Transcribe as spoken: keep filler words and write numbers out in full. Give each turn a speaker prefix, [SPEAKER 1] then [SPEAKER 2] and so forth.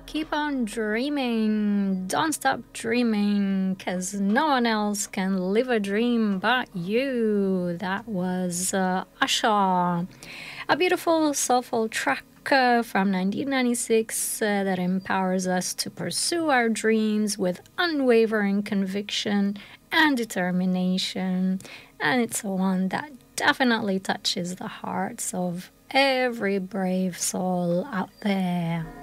[SPEAKER 1] Keep on dreaming. Don't stop dreaming, because no one else can live a dream but you. That was uh, Usher. A beautiful, soulful track uh, from nineteen ninety-six uh, that empowers us to pursue our dreams with unwavering conviction and determination. And it's one that definitely touches the hearts of every brave soul out there.